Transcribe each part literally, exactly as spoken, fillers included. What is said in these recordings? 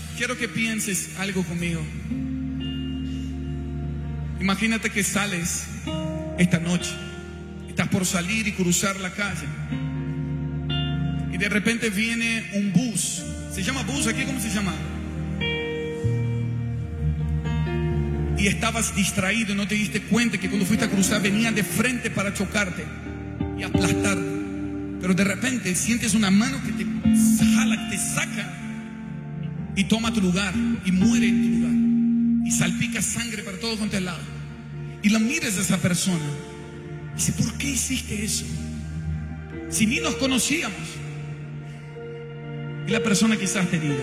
quiero que pienses algo conmigo. Imagínate que sales esta noche, estás por salir y cruzar la calle, y de repente viene un bus. ¿Se llama bus aquí? ¿Cómo se llama? Y estabas distraído y no te diste cuenta que cuando fuiste a cruzar venía de frente para chocarte y aplastarte. Pero de repente sientes una mano que te jala, que te saca y toma tu lugar y muere en tu lugar y salpica sangre para todos contra el lado. Y la miras a esa persona y dices, ¿por qué hiciste eso? Si ni nos conocíamos. Y la persona quizás te diga,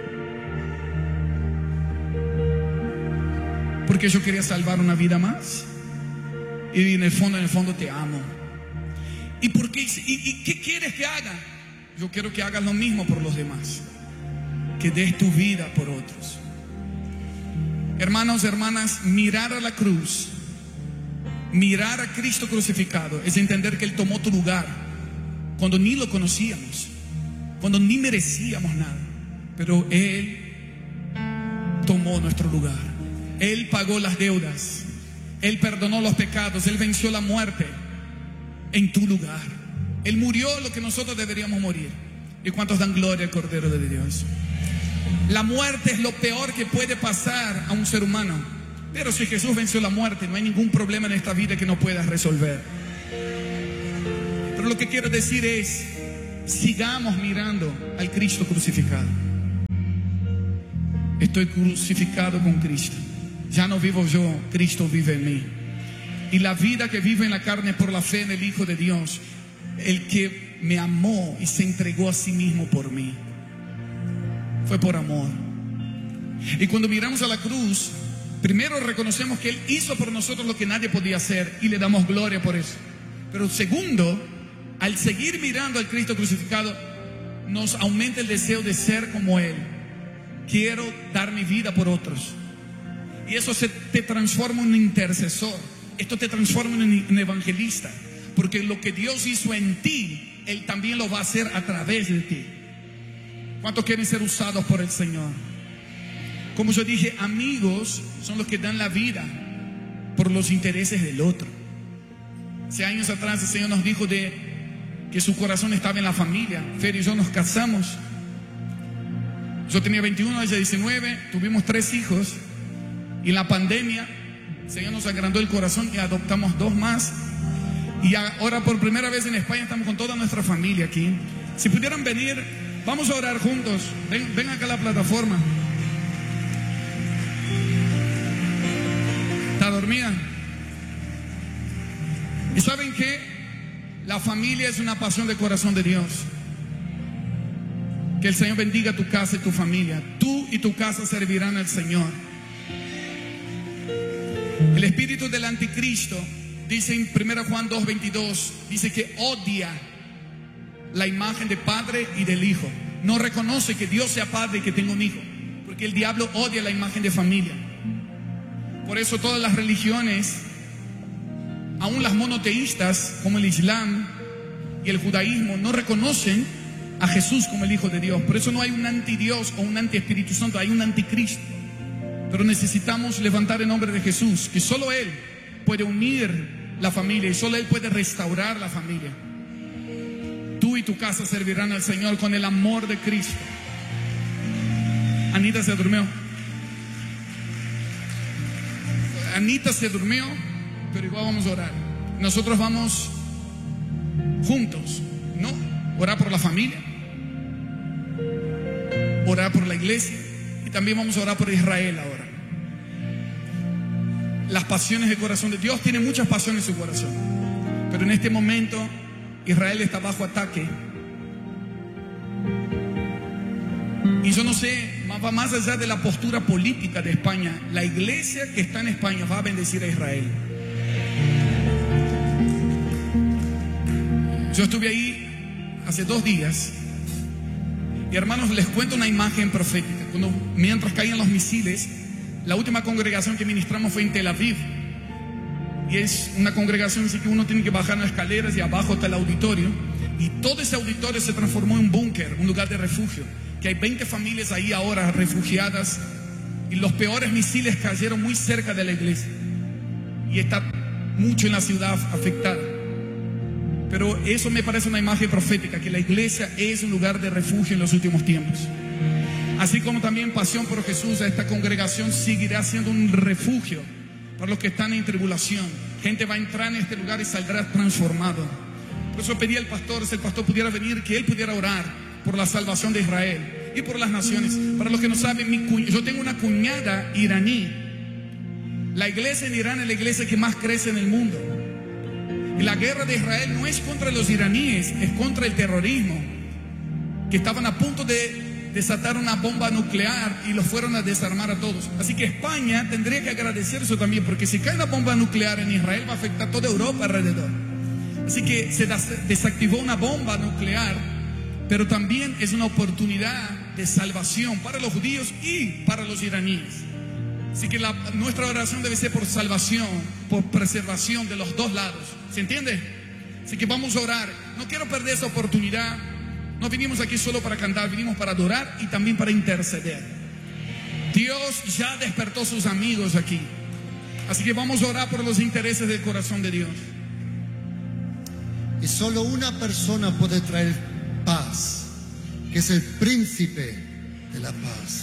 porque yo quería salvar una vida más, y en el fondo, en el fondo te amo. ¿Y por qué? ¿Y, y qué quieres que haga? Yo quiero que hagas lo mismo por los demás, que des tu vida por otros. Hermanos, hermanas, mirar a la cruz, mirar a Cristo crucificado, es entender que Él tomó tu lugar cuando ni lo conocíamos, cuando ni merecíamos nada, pero Él tomó nuestro lugar. Él pagó las deudas, Él perdonó los pecados, Él venció la muerte en tu lugar. Él murió lo que nosotros deberíamos morir. ¿Y cuántos dan gloria al Cordero de Dios? La muerte es lo peor que puede pasar a un ser humano, pero si Jesús venció la muerte, no hay ningún problema en esta vida que no puedas resolver. Pero lo que quiero decir es, sigamos mirando al Cristo crucificado. Estoy crucificado con Cristo. Ya no vivo yo, Cristo vive en mí. Y la vida que vivo en la carne por la fe en el Hijo de Dios, el que me amó y se entregó a sí mismo por mí. Fue por amor. Y cuando miramos a la cruz, primero reconocemos que Él hizo por nosotros lo que nadie podía hacer y le damos gloria por eso. Pero segundo, al seguir mirando al Cristo crucificado, nos aumenta el deseo de ser como Él. Quiero dar mi vida por otros. Y eso se te transforma en un intercesor. Esto te transforma en un evangelista. Porque lo que Dios hizo en ti, Él también lo va a hacer a través de ti. ¿Cuántos quieren ser usados por el Señor? Como yo dije, amigos son los que dan la vida por los intereses del otro. Hace años atrás el Señor nos dijo de que su corazón estaba en la familia. Fer y yo nos casamos. Yo tenía veintiuno, ella diecinueve, tuvimos tres hijos. Y en la pandemia, el Señor nos agrandó el corazón y adoptamos dos más. Y ahora por primera vez en España estamos con toda nuestra familia aquí. Si pudieran venir, vamos a orar juntos. Ven, ven acá a la plataforma. ¿Está dormida? ¿Y saben qué? La familia es una pasión del corazón de Dios. Que el Señor bendiga tu casa y tu familia. Tú y tu casa servirán al Señor. El espíritu del anticristo, dice en primera Juan dos veintidós, dice que odia la imagen de Padre y del Hijo. No reconoce que Dios sea Padre y que tenga un Hijo, porque el diablo odia la imagen de familia. Por eso todas las religiones, aún las monoteístas como el Islam y el judaísmo, no reconocen a Jesús como el Hijo de Dios. Por eso no hay un antidios o un anti-Espíritu Santo, hay un anticristo. Pero necesitamos levantar el nombre de Jesús, que solo Él puede unir la familia y solo Él puede restaurar la familia. Tú y tu casa servirán al Señor con el amor de Cristo. Anita se durmió. Anita se durmió, pero igual vamos a orar. Nosotros vamos juntos, ¿no? Orar por la familia, orar por la iglesia. Y también vamos a orar por Israel ahora. Las pasiones del corazón de Dios tiene muchas pasiones en su corazón. Pero en este momento Israel está bajo ataque. Y yo no sé, va más allá de la postura política de España. La iglesia que está en España va a bendecir a Israel. Yo estuve ahí hace dos días. Y hermanos, les cuento una imagen profética. Cuando, mientras caían los misiles, la última congregación que ministramos fue en Tel Aviv. Y es una congregación así que uno tiene que bajar las escaleras y abajo está el auditorio. Y todo ese auditorio se transformó en un búnker, un lugar de refugio. que hay veinte familias ahí ahora refugiadas y los peores misiles cayeron muy cerca de la iglesia y está mucho en la ciudad afectada. Pero eso me parece una imagen profética, que la iglesia es un lugar de refugio en los últimos tiempos. Así como también Pasión por Jesús, esta congregación seguirá siendo un refugio para los que están en tribulación. Gente va a entrar en este lugar y saldrá transformado. Por eso pedí al pastor, si el pastor pudiera venir, que él pudiera orar por la salvación de Israel y por las naciones. Para los que no saben, mi cu- yo tengo una cuñada iraní. La iglesia en Irán es la iglesia que más crece en el mundo. Y la guerra de Israel no es contra los iraníes, es contra el terrorismo, que estaban a punto de desatar una bomba nuclear y los fueron a desarmar a todos. Así que España tendría que agradecer eso también, porque si cae una bomba nuclear en Israel va a afectar a toda Europa alrededor. Así que se desactivó una bomba nuclear, pero también es una oportunidad de salvación para los judíos y para los iraníes. Así que la, nuestra oración debe ser por salvación, por preservación de los dos lados. ¿Se entiende? Así que vamos a orar. No quiero perder esa oportunidad. No vinimos aquí solo para cantar, vinimos para adorar y también para interceder. Dios ya despertó a sus amigos aquí. Así que vamos a orar por los intereses del corazón de Dios. Y solo una persona puede traer paz, que es el príncipe de la paz.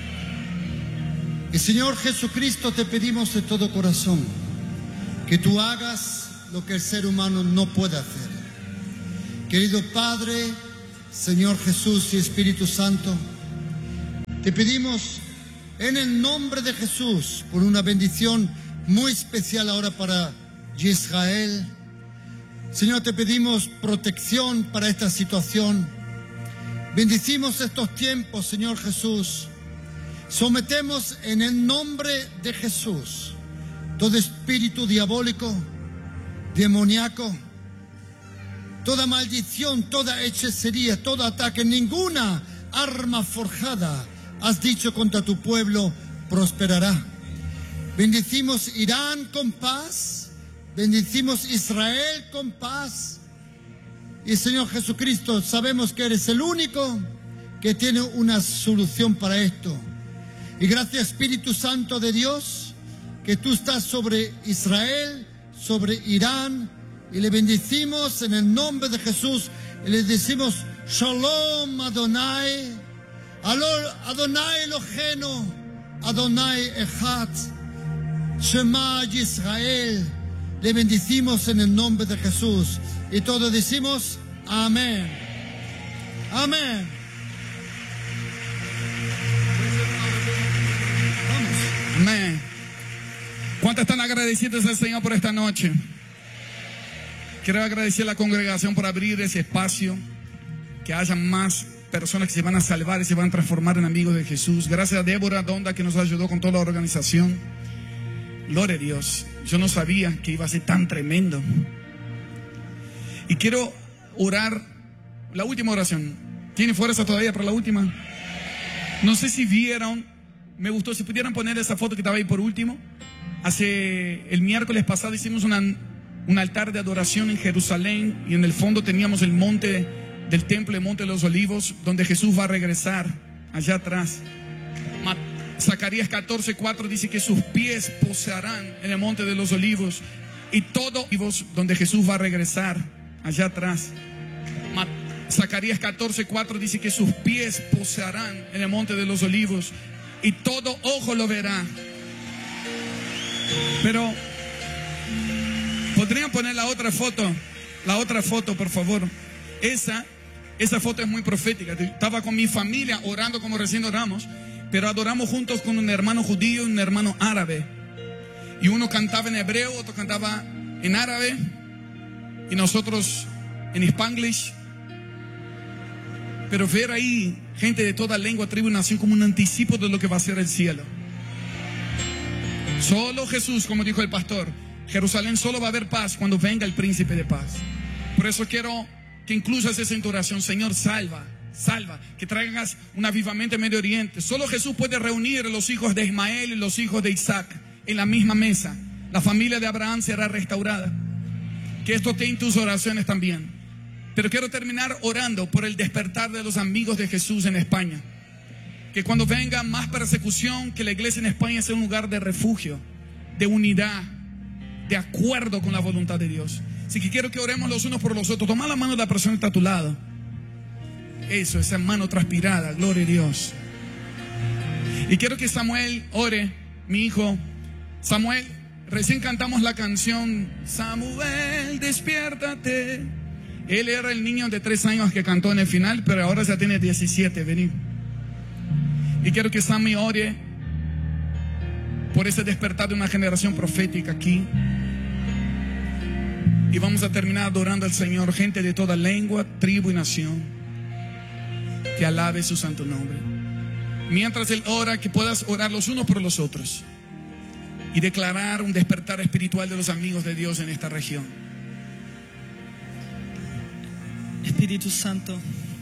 Y Señor Jesucristo, te pedimos de todo corazón que tú hagas lo que el ser humano no puede hacer. Querido Padre, Señor Jesús y Espíritu Santo, te pedimos en el nombre de Jesús por una bendición muy especial ahora para Israel. Señor, te pedimos protección para esta situación. Bendecimos estos tiempos, Señor Jesús. Sometemos en el nombre de Jesús todo espíritu diabólico, demoníaco, toda maldición, toda hechicería, todo ataque, ninguna arma forjada, has dicho, contra tu pueblo prosperará. Bendecimos Irán con paz, bendecimos Israel con paz. Y Señor Jesucristo, sabemos que eres el único que tiene una solución para esto. Y gracias, Espíritu Santo de Dios, que tú estás sobre Israel, sobre Irán, y le bendecimos en el nombre de Jesús, y le decimos Shalom Adonai, Adonai Eloheinu, Adonai Echad, Shema Israel. Le bendecimos en el nombre de Jesús, y todos decimos amén, amén. Amén. ¿Cuántos están agradecidos al Señor por esta noche? Quiero agradecer a la congregación por abrir ese espacio, que haya más personas que se van a salvar y se van a transformar en amigos de Jesús. Gracias a Débora Donda, que nos ayudó con toda la organización. Gloria a Dios. Yo no sabía que iba a ser tan tremendo. Y quiero orar la última oración. ¿Tiene fuerza todavía para la última? No sé si vieron, me gustó, si pudieran poner esa foto que estaba ahí por último. Hace el miércoles pasado hicimos una, un altar de adoración en Jerusalén, y en el fondo teníamos el monte del templo, el monte de los olivos, donde Jesús va a regresar allá atrás. Zacarías catorce cuatro dice que sus pies poseerán en el monte de los olivos, y todo donde Jesús va a regresar allá atrás. Zacarías catorce cuatro dice que sus pies poseerán en el monte de los olivos, y todo ojo lo verá. Pero podrían poner la otra foto, la otra foto, por favor. Esa, esa foto es muy profética. Estaba con mi familia orando como recién oramos, pero adoramos juntos con un hermano judío y un hermano árabe. Y uno cantaba en hebreo, otro cantaba en árabe, y nosotros en Spanglish. Pero ver ahí gente de toda lengua, tribu y nación como un anticipo de lo que va a ser el cielo. Solo Jesús, como dijo el pastor, Jerusalén solo va a haber paz cuando venga el príncipe de paz. Por eso quiero que incluyas esa en tu oración. Señor, salva, salva, que traigas un avivamiento en Medio Oriente. Solo Jesús puede reunir a los hijos de Ismael y los hijos de Isaac en la misma mesa. La familia de Abraham será restaurada. Que esto esté en tus oraciones también. Pero quiero terminar orando por el despertar de los amigos de Jesús en España. Que cuando venga más persecución, que la iglesia en España sea un lugar de refugio, de unidad, de acuerdo con la voluntad de Dios. Así que quiero que oremos los unos por los otros. Toma la mano de la persona que está a tu lado. Eso, esa mano transpirada, gloria a Dios. Y quiero que Samuel ore, mi hijo. Samuel, recién cantamos la canción Samuel, despiértate. Él era el niño de tres años que cantó en el final, pero ahora ya tiene diecisiete, vení. Y quiero que Sammy ore por ese despertar de una generación profética aquí. Y vamos a terminar adorando al Señor, gente de toda lengua, tribu y nación, que alabe su santo nombre. Mientras Él ora, que puedas orar los unos por los otros y declarar un despertar espiritual de los amigos de Dios en esta región. Espíritu Santo,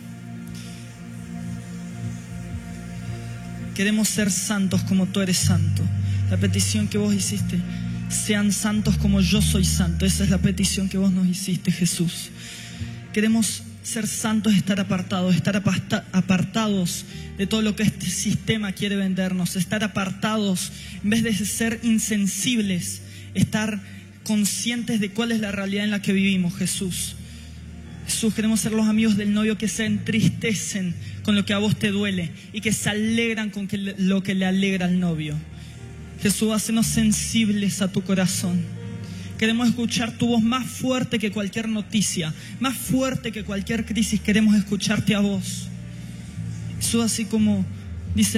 queremos ser santos como tú eres santo. La petición que vos hiciste, sean santos como yo soy santo. Esa es la petición que vos nos hiciste, Jesús. Queremos ser santos, estar apartados, estar apartados de todo lo que este sistema quiere vendernos, estar apartados, en vez de ser insensibles, estar conscientes de cuál es la realidad en la que vivimos, Jesús. Jesús, queremos ser los amigos del novio que se entristecen con lo que a vos te duele y que se alegran con que le, lo que le alegra al novio. Jesús, hacenos sensibles a tu corazón. Queremos escuchar tu voz más fuerte que cualquier noticia, más fuerte que cualquier crisis. Queremos escucharte a vos. Jesús, así como